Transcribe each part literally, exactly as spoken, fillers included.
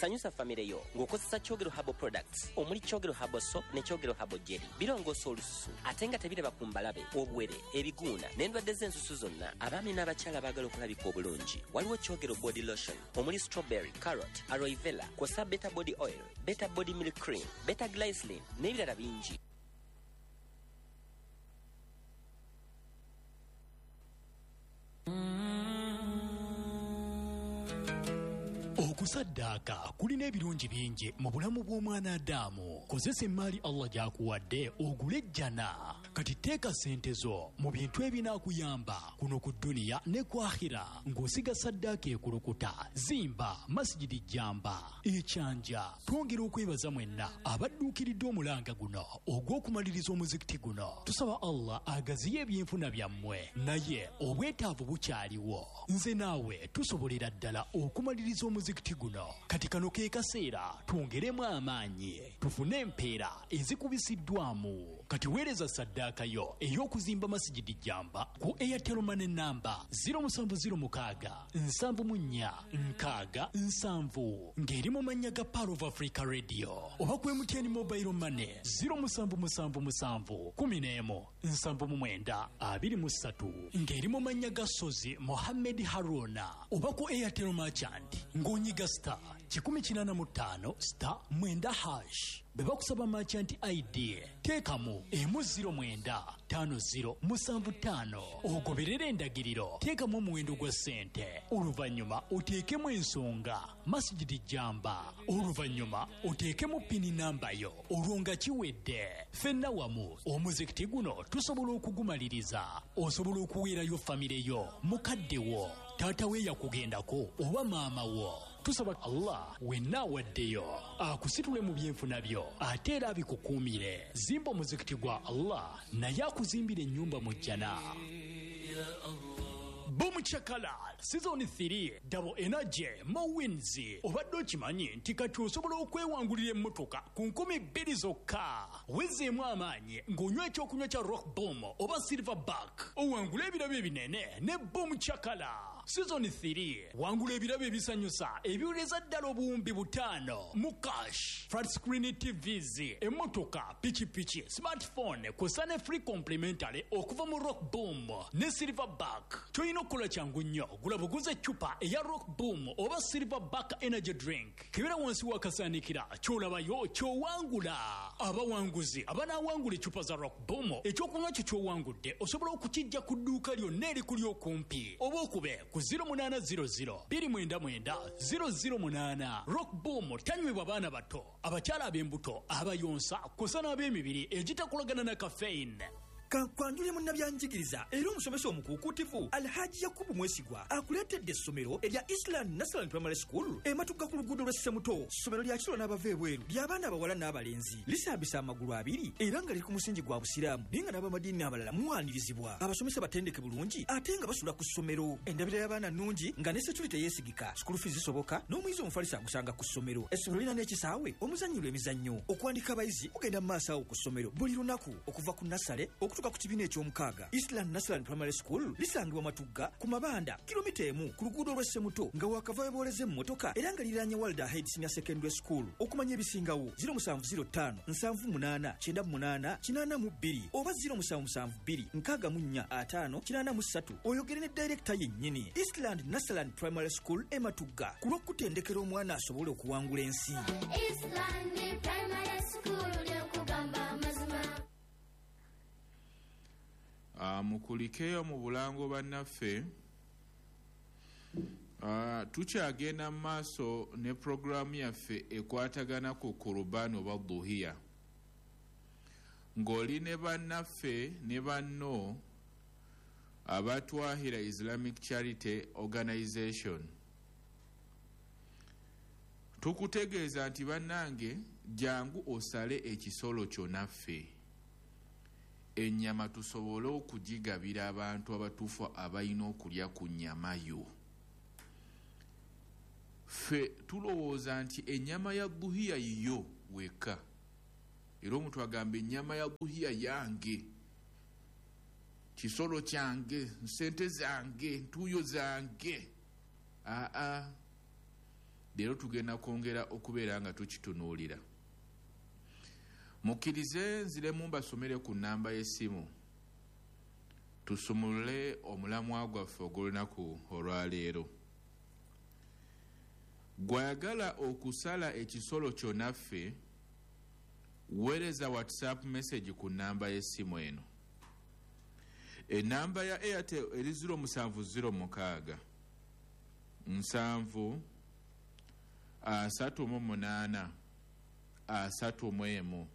sanyusa famire yo ng'okozesa Kyogero Herbal Products omuli Kyogero Herbal Soap ne Kyogero Herbal Jelly. Birongoosa olususu ate nga tebiraba ku mbalabe, obuwere, ebiguuna n'endwadde z'ensusu zonna. Abaami n'abakyala baagala okulabika obulungi. Waliwo Kyogero Body Lotion omuli strawberry, carrot, aloe vera, kw'ossa Beta Body Oil, Beta Body Milk Cream, Beta Glycerin n'ebirala bingi. Okusaddaaka kulina ebirungi bingi mu bulamu bw'omwana Adamu. Kozesa emmaali Allah gy'akuwadde ogule ejjana. Kati teeka ssente zo mu bintu ebinaakuyamba kuno ku dduniya ne ku akhira ng'osiga saddaaka ekulukuta. Zimba Masjidi Jamba ekyanja. Twongera okwebaza mwenna abadduukiridde omulanga guno ogw'okumaliriza omuzikiti guno. Tusaba Allah agaziye ebyenfuna byammwe, naye obwetaavu bukyaliwo. Nze naawe tusobolera ddala okumaliriza omuzikiti guno. Kati kano ke kaseera twongeremu amaanyi tufune empeera ezikubisiddwamu. Kati weereza saddaaka yo ey'okuzimba Masjidi Jamba ku Airtel Money namba zero seven zero six seven seven nine nkaaga nsanvu ng'eri mu mannya ga Power of Africa Radio, oba ku M T N Mobile Money zero seven seven seven seven one zero nsanvu mu mwenda abiri mu ssatu ng'eri mu mannya ga Sozi Mohammed Haruna, oba ku Airtel Merchant ng'onyiga star kikumi kinaana mu ttaano star mwenda hash. Bwe bakusaba merchant I D teekamu emu ziro mwenda ttaano ziro musanvu ttaano. Ogoberera endagiriro, teekamu omuwendo gwa ssente, oluvannyuma oteekemu ensonga Masjidi Jamba, oluvannyuma oteekemu pini namba yo. Olwo nga kiwedde, ffenna wamu omuzikiti guno tusobola okugumaliriza. Osobola okuweerayo famire yo, mukadde wo, taata we yakugendako oba maama wo. Tusaba Allah wenna awaddeyo akusitule mu byenfuna byo ate era abikukuumire. Zimba omuzikiti gwa Allah naye akuzimbira ennyumba mu jjana. Boom Chakala Season three Double Energy Mo Wins. Obadde okimanyi nti kati osobola okwewangulira emmotoka ku nkumi bbiri zokka. Wezeemu amaanyi ng'onywa ekyokunywa kya Rock Boom oba Silverback. Owangula ebirabo ebinene ne Boom Chakala. Season three wangula ebirabo ebisanyusa ebiwuleza ddala obuwumbi butaano mu cash, flat screen T Vs, emmotoka, pikipiki, smartphone kw'ossa ne free complimentary okuva mu Rock Boom ne Silverback. Toyina okukola kyangu nnyo, gula buguze eccupa eya Rock Boom oba Silverback energy drink. Kebera wansi wakasaanikira ky'olabayo ky'owangula. Abawanguzi abanaawangula eccupa za Rock Boom, ekyokunywa kyo ky'owangudde osobola okukijja ku dduuka lyonna erikuli okumpi, oba okube ku zero eight zero zero two nine nine zero zero eight. Rock Boom tanywebwa baana bato, abakyala ab'embuto, abayonsa kw'ossa n'ab'emibiri egitakolagana na caffeine. Kankwanjule munnabyanjigiriza era omusomesa omukuukutivu Alhaji Yakubu Mwesigwa akuleetedde essomero erya Island National Primary School ematuka ku luguudo lwa Ssemuto. Ssomero lya kiro n'abava ebweru ly'abaana abawala n'abalenzi, lisambisa amagulu abiri era nga liri ku musingi gwa Busiraamu naye nga n'abamadiini abalala muwanirizibwa. Abasomesa batendeke bulungi ate nga basula ku ssomero. Endabira y'abaana nnungi nga ne security yeesigika, school fees zisoboka n'omuyizi omufalisa agusanga ku ssomero. Essomero lirina n'ekisaawe omuzannyirwa emizannyo. Okuwandika abayizi kugenda mu maaso awo ku ssomero buli lunaku okuva ku nasale okutuuka ku kibiina eky'omukaaga. Eastland National Primary School lisangibwa Matugga ku Mabanda kilomita emu ku luguudo lwa Ssemuto nga wakava booleze emmotoka era nga liranye Walda Head Senior Secondary School. Okumanya ebisingawo zero seven zero five seven eight eight nine eight eight two oba zero seven seven two nkaaga mu nnya ataano kinaana mu ssatu. Oyogere ne director yennyini. Eastland National Primary School e Matugga ku lw'okutendekera omwana asobole okuwangula ensi. Eastland Primary School ly'okugamba amazima. Uh, mukulikeyo mu bulango bannaffe. Uh, tukyagenda mu maaso ne programu yaffe ekwatagana ku kurubani oba dhuhiya, ng'oli ne bannaffe ne banno abatwahira Islamic Charity Organization. Tukutegeeza nti bannange jangu osale ekisolo kyo naffe, ennyama tusobole okugigabira abantu abatuufu abalina okulya ku nnyama yo. Ffe tulowooza nti ennyama ya dhuhiya yiyo weka, era omuntu agamba ennyama ya dhuhiya yange, kisolo kyange, nsente zange, ntuuyo zange. Aa, leero tugenda kwongera okubeera nga tukitunuulira. Mukkirize nziremu mbasomere ku nnamba y'essimu tusumulule omulamwa gwaffe ogw'olunaku olwaleero. Gwayagala okusala ekisolo kyonaffe, weereza whatsapp message ku nnamba y'essimu eno. Ennamba ya Airtel eri zero musanvu zero mukaaga nsanvu asatu mu munaana asatu mu emu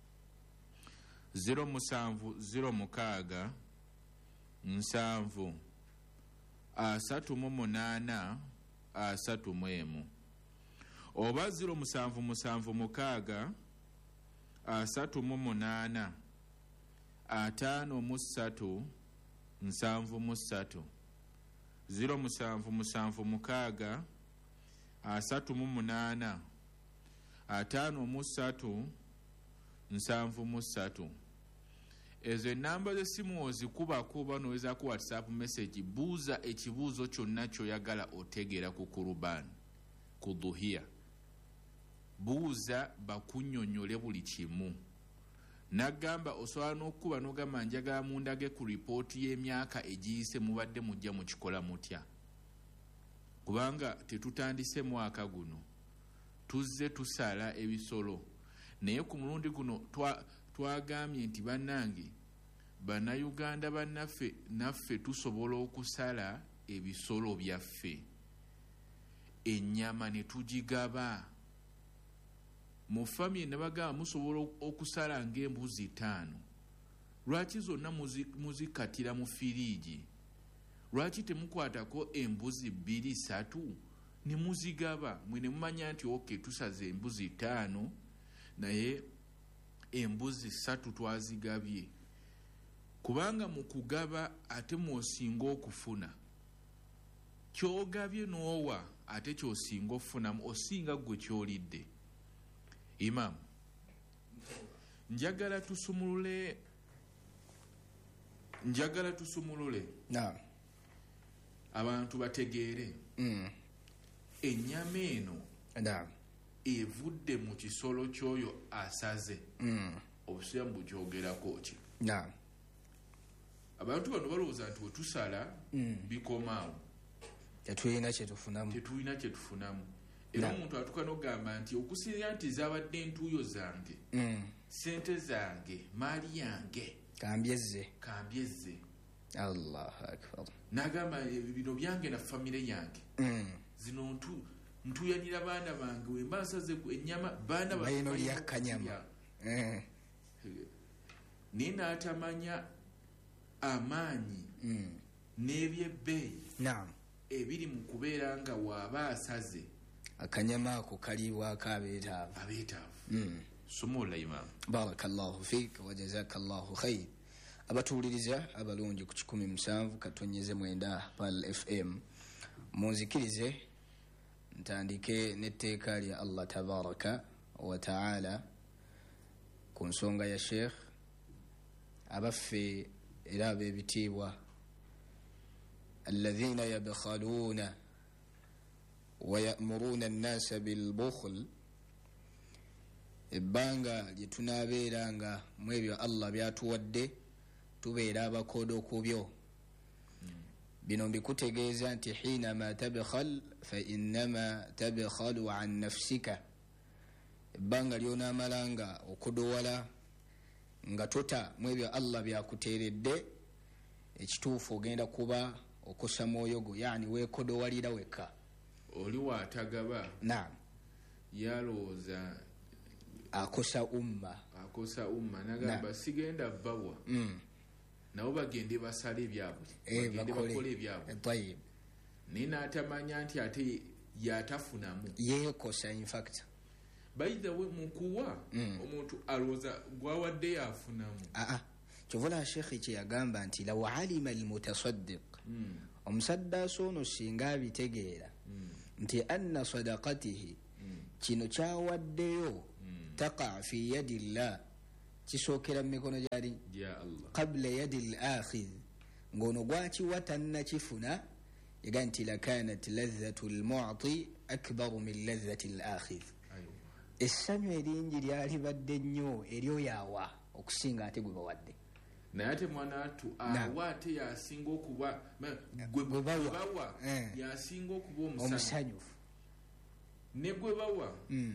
zero musanvu zero mukaaga nsanvu asatu mu munaana asatu mu emu oba zero musanvu musanvu mukaaga asatu mu munaana ataano mu ssatu nsanvu mu ssatu zero musanvu musanvu mukaaga asatu mu munaana ataano mu ssatu nsanvu mu ssatu. Ezo ennamba z'essimu ozikubako oba n'owezaako whatsapp message, buuza ekibuuzo kyonna ky'oyagala otegeera ku kurubani ku dhuhiya. Buuza bakunnyonnyole buli kimu. Nagamba osobola n'okukuba n'ogamba njagala mundage ku ripooti y'emyaka egiyise mubadde mujja mukikola mutya. Kubanga tetutandise mwaka guno, tuzze tusala ebisolo. Naye ku mulundi guno twagambye nti bannange bannayuganda bannaffe naffe tusobola okusala ebisolo byaffe. Ennyama ne tugigaba. Mu family ne bagamba musobola okusala ng'embuzi ttaano. Lwaki zonna muzikatira mu firiigi? Lwaki temukwatako embuzi bbiri ssatu ne muzigaba? Mwe ne mumanya nti oke tusaze embuzi ttaano naye embuzi ssatu twazigabye. Kubanga mu kugaba ate mwosinga okufuna. Kyogabye n'owa ate kyosinga ofunamu, osinga gwe kyolidde. Imam, njagala tusumulule njagala tusumulule na abantu bategeere mm. ennyama eno na evudde mu kisolo ky'oyo asaze mm. obusiyamu bukyogerako ki? na abantu bano balowooza nti wetusala mm. bikomaawo, tetulina kyetufunamu tetulina kyetufunamu. Era omuntu atuuka n'ogamba nti okusinga nti zabadde entuuyo zange mm. sente zange maali yange kambyezze kambyezze. Allahu akbar. N'agamba bino byange na famire yange mm. zino ntu ntuyanira baana bange wemba nsaze ennyama baana bayino lyakanyama mm. naye n'atamanya amaanyi mm. n'ebyebbeeyi naam ebiri mu kubeera nga waaba asaze akanyama ako kaliibwako abeetaavu abeetaavu. mm. Sumula Imam. Barakallahu fiik wa jazakallahu khair. Abatuuliriza abalungi ku kikumi musanvu katonyeze mwenda Pal F M, munzikirize ntandike n'etteeka lya Allah tabaraka wa ta'ala ku nsonga ya Sheikh abaffe era ab'ebitiibwa alladhina yabkhaluna wa ya'muruna an-nasa bil bukhl. Ebbanga lye tunaabeera nga mu ebyo Allah byatuwadde tubeera abakodo ku byo. Bino mbikutegeeza nti hiinama tabkhal fa innama tabkhalu an nafsika. Ebbanga ly'onaamalanga okudowala nga tota mu ebyo Allah byakuteeredde, ekituufu ogenda kuba okosa mwoyo gwo, yaani weekodowalira wekka. Oli waatagaba naam yalowooza akosa umma akosa umma nagamba sigenda bawa mm. nabo bagende basale ebyabwe e, bagende bakole ebyabwe tayib naye n'atamanya nti ate yatafunamu yeekosa in fact by the way mukuwa mm. omuntu alowooza gwawadde yafunamu. aa kyovula shekhi kye yagamba nti law alima almutasaddiq mm. omusaddaasi ono singa abitegeera mm. nti anna sadaqatihi mm. kino kyawaddeyo mm. taqa fi yadi llah kisookera mu mikono gyali ya Allah qabla yadi al-akhidh, ng'ono gwakiwa tannakifuna yaga nti lakanat ladhatu lmuti akbaru min ladhati lakhidh, essanyu eringi lyalibadde nnyo eryoyawa okusinga ate gwe bawadde. naye ate mwana atu awa ate yasinga okuba gwe bawa yasinga okuba omusanyufu, ne gwe bawa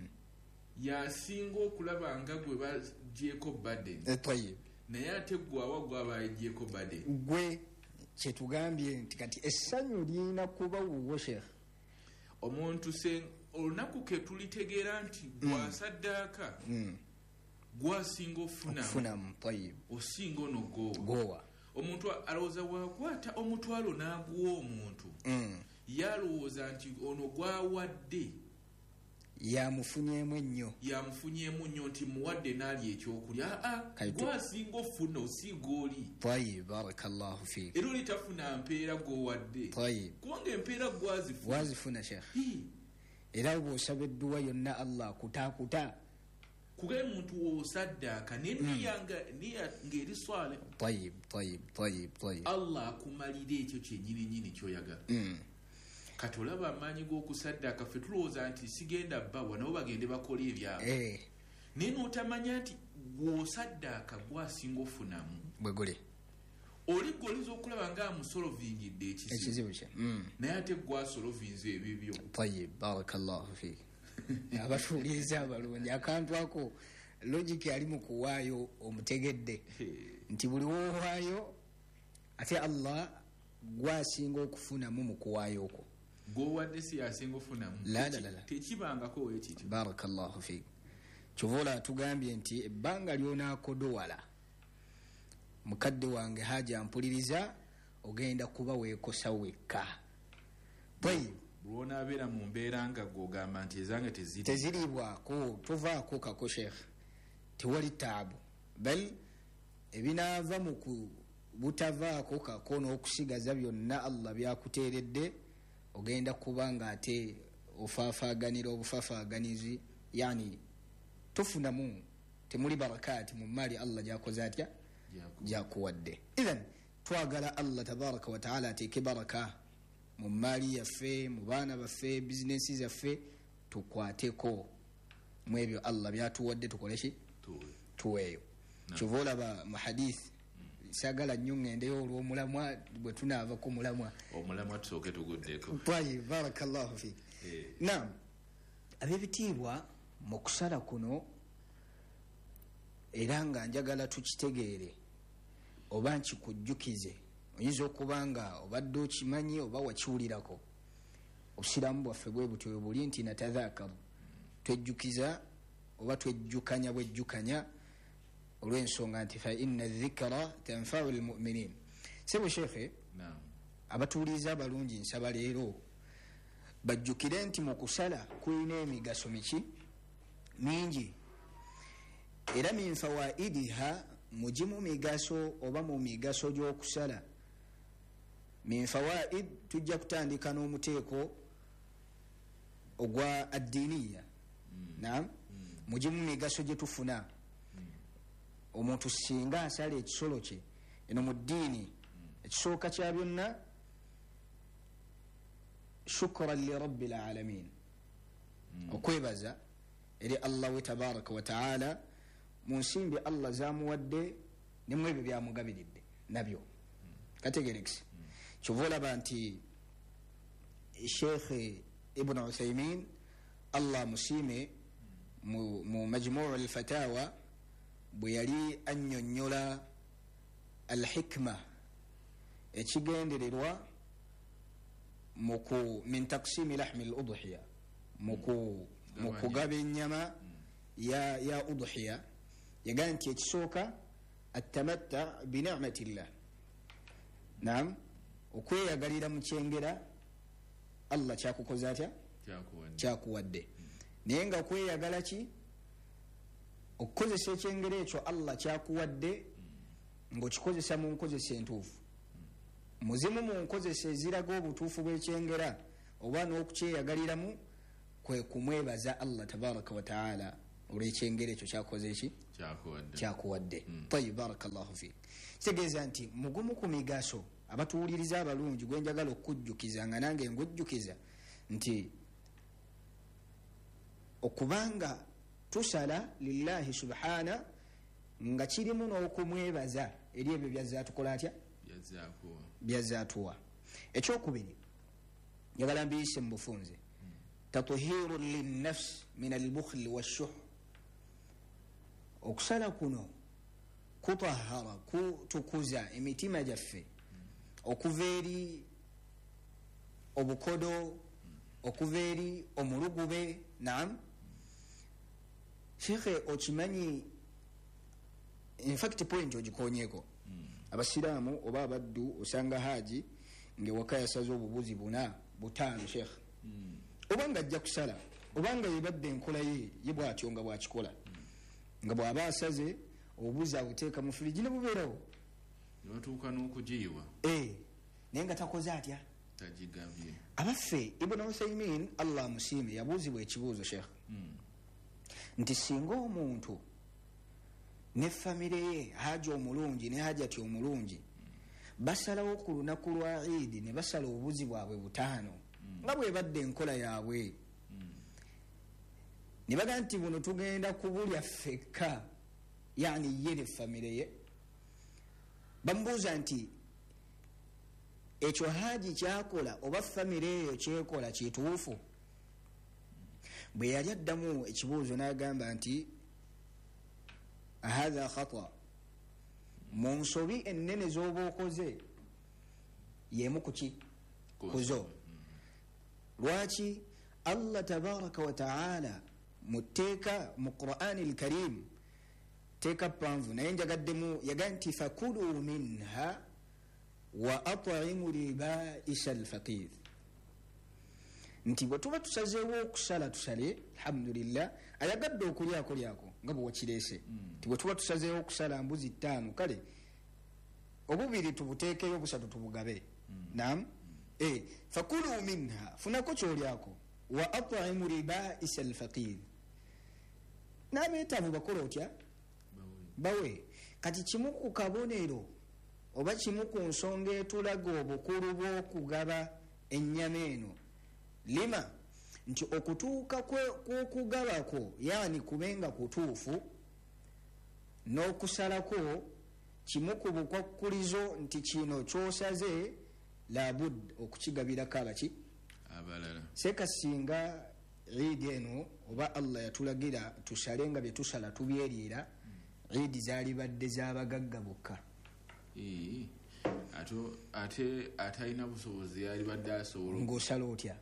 yasinga okulaba nga gwe bagyeko burden, naye ate gwawa gwabaye gyeko burden. gwe kyetugambye nti kati essanyu lirina kuba wuwo sheekh. omuntu se olunaku ke tulitegeera nti gwasaddaaka gwasinga ofunamu osinga ono goowa. omuntu alowooza wakwata omutwalo n'aguwa omuntu yalowooza nti ono gwawadde yamufunyemu ennyo yamufunyemu nnyo nti muwadde n'ali ekyokulya. aa gwasinga ofuna osiga oli. tayib, barakallahu fiik. era oli tafuna mpeera gwowadde kubanga empeera gwazifuna sheekh. era bw'osaba edduwa yonna allah akutaakuta kugaye muntu osaddaaka neniyanga ng'eri swale. tayib tayib tayib tayib, allah akumalira ekyo kyenyininyini kyoyagala. kati olaba amaanyi g'okusaddaaka ffe tulowooza nti sigenda bbawa nabo bagende bakola ebyabwe, naye n'otamanya nti gwosaddaaka gwasinga ofunamu bwe guli. oli gwoliza okulaba ng'amusolovingidde ekizibu kye, naye ate gwasolovinze ebibyo. tayib, barakallahu fiik. abatuuliza abalungi akantu ako logiki ali mu kuwaayo omutegedde nti buli woowaayo ate allah gwasinga okufunamu mu kuwaayo okwo. gwowadde si yasinga ofunamu tekibangako wekityo. barakallahu fiik. kyova atugambye nti ebbanga lyonaakodowala mukadde wange haja mpuliriza ogenda kuba weekosa wekka. tayib, bwonaabeera mu mbeera nga gwogamba nti ezange teziribwako tovaako kako sheekh, tewali taabu, bal ebinaava mu butavaako kako n'okusigaza byonna allah byakuteeredde ogenda kuba nga ate ofaafaaganira obufafaaganizi, yani tofunamu, temuli barakaati mu maali allah gyakoze atya gyakuwadde. idhan twagala allah tabaraka wataala ateeke baraka mu maali yaffe, mu baana baffe, bizinesi zaffe, tukwateko mu ebyo allah byatuwadde, tukoleki tuweeyo. kyova olaba mu hadisi, sagala nnyo ngendeyo olw'omulamwa bwe tunaava ku mulamwa omulamwa tusooke tuguddeko. tayib, barakallahu fiik. naam, ab'ebitiibwa mu kusala kuno era nga njagala tukitegeere oba nkikujjukize, oyinza okuba nga obadde okimanyi oba wakiwulirako. obusiraamu bwaffe bwe butyo buli nti natadhaakaru, twejjukiza oba twejjukanya bwejjukanya olw'ensonga nti fa inna dhikra tanfau lmuminin. sebo sheekhe, abatuuliza abalungi nsaba leero bajjukire nti mu kusala kulina emigaso miki mingi, era min fawaidiha, mugimu migaso oba mu migaso gy'okusala. min fawaid tujja kutandika n'omuteeko ogwa addiiniya. naam, mugimu migaso gye tufuna. omuntu singa asala ekisolo kye eno mu ddiini, ekisooka kya byonna shukran li rabbil alamin, okwebaza eri allah we tabaraka wataala mu nsimbi allah zamuwadde nemu ebyo byamugabiridde nabyo. kategerekisi kyova olaba nti sheekh ibn uthaymin allah musiime mu majmuu alfatawa bwe yali annyonnyola alhikma, ekigendererwa muku min taksimi lahmi ludhiya, mukugaba ennyama ya, ya udhiya, yagaa nti ekisooka atamatta binicmatillah. naam, okweyagalira mu kyengera allah kyakukoze atya kyakuwadde. naye nga okweyagala ki okukozesa ekyengero ekyo allah kyakuwadde ng'okikozesa mu nkozesa entuufu. muzimu mu nkozesa eziraga obutuufu bw'ekyengera oba n'okukyeyagaliramu kwe kumwebaza allah tabaraka wataala olw'ekyengero ekyo kyakoze eki kyakuwadde. tayib, barakallahu fiik. kitegeeza nti mugumu ku migaso abatuwuliriza abalungi gwe njagala okujjukiza nga nange ngujjukiza nti okubanga tusala lillahi subhana nga kirimu n'okumwebaza eri ebyo byazatukola atya byazatuwa. Ekyokubiri njagala mbiyise mu bufunze tatuhiru linnafsi min albukhli washuh. Okusala kuno kutahara kutukuza emitima gyaffe okuva eri obukodo okuva eri omulugube. Naam shekhe okimanyi infact point ogikonyeko abasiraamu oba abaddu osanga haji ngewaka yasaza obubuzi buna butaano shekhe obanga ajja kusala obanga yebadde enkola ye ye bwatyo nga bwakikola nga bw'aba asaze obubuzi abuteeka mu firiji ne bubeerawo nibatuuka n'okugiyiwa naye nga takoze atya tagigabye. Abaffe Ibn Uthaymin Allah musiime yabuuzibwa ekibuuzo shekhe nti singa omuntu ne famire ye haja omulungi ne hajati omulungi basalawo ku lunaku lwa Eid ne basala obubuzi bwabwe butaano nga bwebadde enkola yaabwe ne baga nti buno tugenda kubulya ffekka yani ye ne famire ye, bamubuuza nti ekyo haji kyakola oba famire eyo kyekola kituufu? Bwe yali addamu ekibuuzo n'agamba nti hadha khata, mu nsobi ennene z'oba okoze yemu kuki kuzo. Lwaki Allah tabaraka wa taala muteeka mu Qur'ani al-Karim teeka panvu naye njagaddemu yaga nti fakulu minha wa at'imu libaisa al-faqir, nti bwe tuba tusazeewo okusala tusale alhamdulillah, ayagadde okulyako lyako nga bwe wakireese nti bwe tuba tusazeewo okusala mbuzi ttaano kale obubiri tubuteekeyo obusatu tubugabe. Naam, eh fakulu minha, funako kyolyako, wa at'imu libaisa al-faqir, n'abeetaavu bakola otya bawe. Kati kimu ku kabonero oba kimu ku nsonga etulaga obukulu bw'okugaba ennyama eno lima nti okutuuka kw'okugabako yaani kubenga kutuufu n'okusalako kimu ku bukwakkulizo nti kino kyosaze labud okukigabirako abaki abalala. Seka singa Eid eno oba Allah yatulagira tusale nga bye tusala tubyeriira, Eid zaali badde z'abagagga bokka. Ee ato ate atalina busobozi yali badde asobola ng'osala otya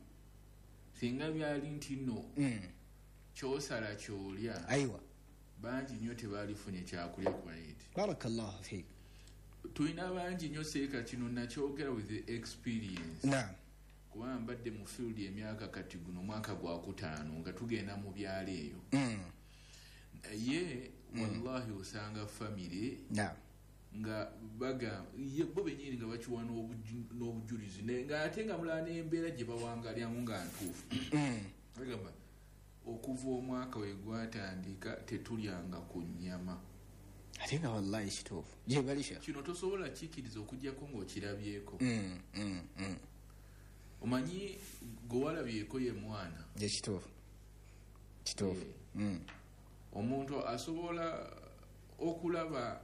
singa byali nti nno mm. kyosala kyolya aiwa bangi nnyo tebaalifunye kyakulya ku Eid. barakallahu fik. Tulina bangi nnyo seeka kino nakyogera with the experience. Naam, kubanga mbadde mu field emyaka kati guno mwaka gwa kutaano nga tugenda mu byalo eyo mm. ye wallahi osanga famire Naam, nga baga ye bo benyini nga bakiwa n'obujulizi nga ate nga mulala n'embeera gye bawangalyamu nga ntuufu. Bagamba okuva omwaka we gwatandika tetulyanga ku nnyama. ate nga wallahi kituufu gye balisha Kino tosobola kiikiriza okugyako ng'okirabyeko. mm, mm, mm. Omanyi gwe walabyeko ye mwana. gye kituufu kituufu. Eh. mm. Omuntu asobola okulaba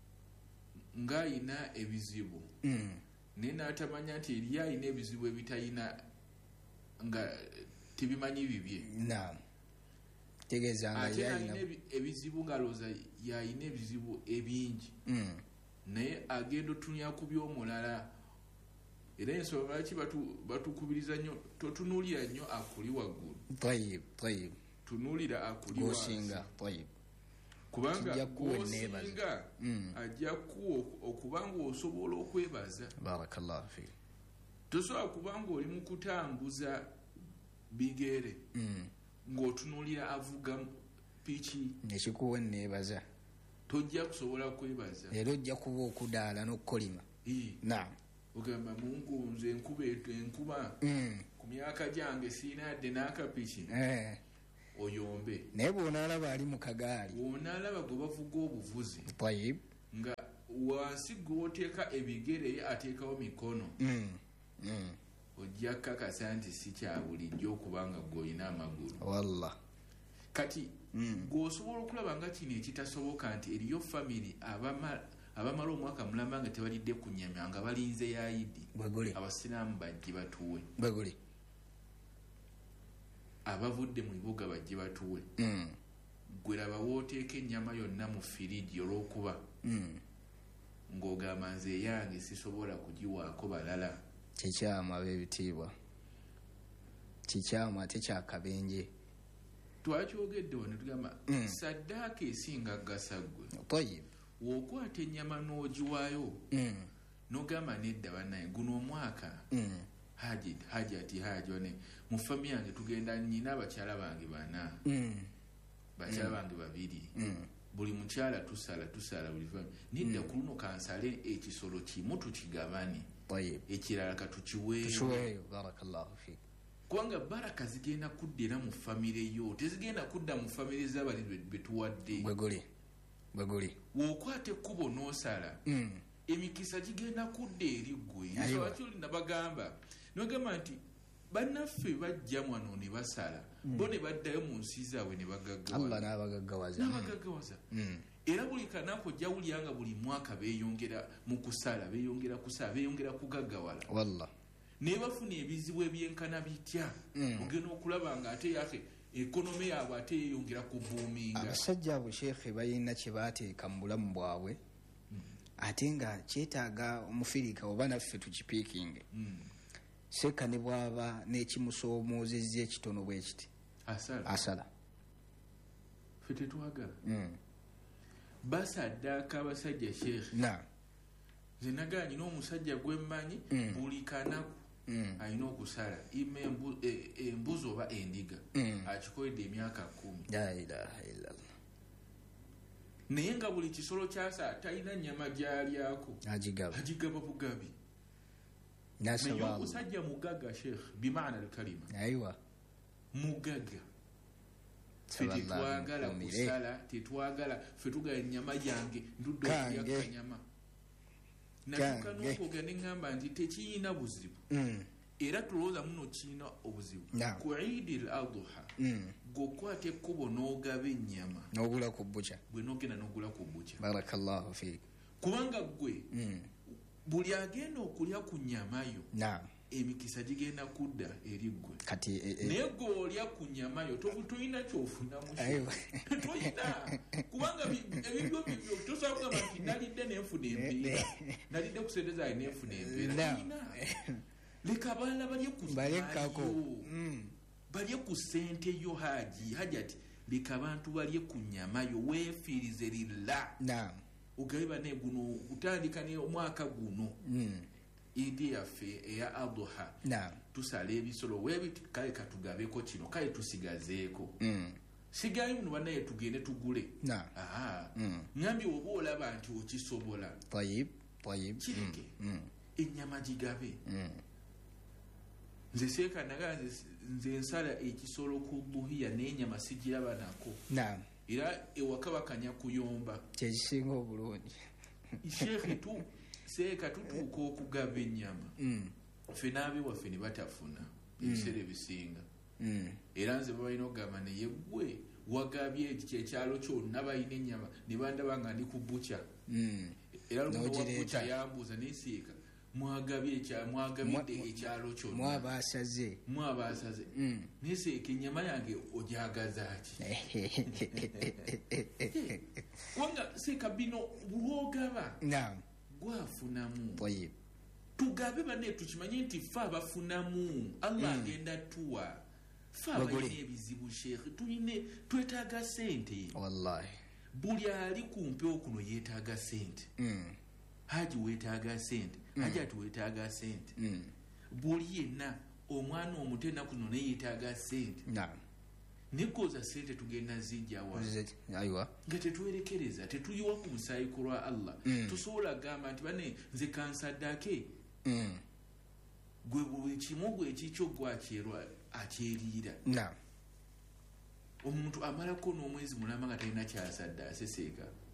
ng'ayina ebizibu mm. naye n'atamanya nti eri ayina ebizibu ebitayina nga tebimanyi bibye. Naam, tegeeza nga Ate yalina alina ebi- ebizibu ng'alowooza y'ayina ebizibu ebingi mm. naye agenda otunya ku by'omulala. Era ensonga lwaki batu- batukubiriza nnyo totunuulira nnyo akuli waggulu, Tayyib, tayyib. tunuulira akuli wansi. Gosinga, tayyib. Kubanga Kijja kuwa enneebaza. gwosinga Mm. ajja kuwa okubanga osobola okwebaza. Barakallahu fik. Tosobola kubanga oli mu kutambuza bigere mm. ng'otunuulira avuga piki, nekikuwa enneebaza tojja kusobola kwebaza. era ojja kuba okudaala n'okkolima. Ee, Naam. ogamba mungu nze enkuba eto enkuba mm. ku myaka gyange siina yadde n'akapiki eh. oyombe. naye bw'onaalaba ali mu kagaali Bw'onaalaba gwe bavuga obuvuzi tayyib nga wansi gwoteeka ebigere ye ateekawo mikono mm. mm. ojja kakasa nti si kya bulijjo okubanga gw'olina amagulu wallah kati mm. gw'osobola okulaba nga kino ekitasoboka nti eriyo famiri abamala abamala omwaka mulamba nga tebalidde ku nnyama nga balinze yayidi abasiraamu bajje batuwe bweguli abavudde mu bibuga bajje batuwe mm. gwe laba wooteeka ennyama yonna mu firiji olw'okuba mm. ng'ogamba nze yange sisobola kugiwaako balala kikyamu ab'ebitiibwa kikyamu ate kyakabenje twakyogedde wano tugamba mm. saddaaka esinga gasa ggwe toyi w'okwata ennyama n'ogiwaayo mm. n'ogamba nedda bannaye guno omwaka mm. haji haji ati haji one mu fami yange tugenda nyina abakyala bange bana mm. bakyala mm. bange babiri mm. buli mukyala tusala tusala buli fami nedda mm. kuluno kansale ekisolo kimu tukigabane ekirala katukiweeyo barakallahu fik kubanga baraka zigenda kuddira mu famire yo tezigenda kudda mu famire z'abali betuwadde bweguli bweguli w'okwata ekkubo n'osala mm. emikisa gigenda kudda eri ggwe nsowakyo nabagamba nogamba nti bannaffe bajja mwano ne basala mm. bo ne baddayo mu nsi zaabwe ne Allah n'abagaggawaza n'abagaggawaza mm. era buli kanaako ojja wulira nga buli mwaka beeyongera mu kusala beeyongera kusala beeyongera kugaggawala wallah naye bafuna ebizibu ebyenkana bitya mm. ogenda okulaba nga ate yake ekonome yaabwe ate yeeyongera kubuuminga abasajja abo sheekhe balina kye baateeka mu bulamu bwabwe mm. ate nga kyetaaga omufirika oba naffe tukipiikinge mm. seeka ne bwaba n'ekimusoomoozezza ekitono bwe kiti asala asala ffe tetwagala mm. basaddaaka abasajja sheekhe na nze nagaa nyina omusajja gwe mmanyi mm. buli kanaku mm. alina okusala ima embuzi oba endiga mm. akikoledde emyaka kumi la ilaha illallah naye nga buli kisolo kyasa talina nnyama gyalyako agigaba agigaba bugabi naye omusajja mugaga sheekh bimaana alkalima aiwa mugaga fe tetwagala kusala tetwagala fe tugala ennyama yange ndudde okulya kanyama natuuka n'okwoga ne ŋŋamba nti tekiyina buzibu mm. era tulowooza muno kiyina obuzibu no. ku idi l adha mm. gweokwata ekkubo n'ogaba ennyama n'ogula ku bbuca gwe n'ogenda n'ogula ku bbuca barakallahu fiik kubanga gwe mm. buli agenda okulya ku nnyamayo na emikisa gigenda kudda eri ggwe kati e, e. naye gweolya ku nnyamayo tolina kyofunamu tolina kubanga ebibyo bibyo tosobola kugamba nti nalidde nenfuna empiira nalidde ku sente zaali nenfuna empiira tolina leka abalala balye ku mm. balye ku sente yo haji haji ati leka abantu balye ku nnyamayo weefiirize lilla na ogabe bane guno kutandika ne omwaka guno mm. idi yaffe eya adha na tusala ebisolo webiti kale katugabeko kino kale tusigazeeko mm. sigayi muno banaye tugende tugule na aha mm. ngambye oba olaba nti okisobola tayib tayib kireke mm. mm. ennyama gigabe mm. nze seeka nagaa nze nsala ekisolo ku buhiya n'ennyama sigiraba nako na era ewaka bakanya kuyomba kyekisinga obulungi sheekhe tu seeka tutuuka okugaba ennyama mm. ffe n'abe waffe ne batafuna ebiseera ebisinga mm. era nze babalina okugamba naye gwe wagabye kyekyalo kyonna balina ennyama ne bandaba nga ndi ku buca mm. era luno wa buca yambuuza neseeka mwagabye mwagabidde ekyalo kyonna mwabasaze mwabasaze mm. neseeka ennyama yange ojagazaaki kubanga seeka bino bulwogaba naam gwafunamu tayib tugabe bane tukimanye nti ffe abafunamu allah mm. agenda tuwa ffe abalina ebizibu sheekhe tuyine twetaaga sente wallahi buli ali ku mpewo kuno yeetaaga sente mm. haji weetaaga sente mm. haji ati weetaaga sente mm. buli yenna omwana omuto ennaku zino neyeetaaga sente naam nekoza sente tugenda zijjawa aiwa nga tetwerekereza tetuyiwa ku musaayi ku lwa allah mm. tusobola gamba nti bane nze kansaddake mm. gwe buli kimu gwe ekikyo gwakyerwa akyeriira naam omuntu amalako n'omwezi mulamba nga talina kyasadde aseseeka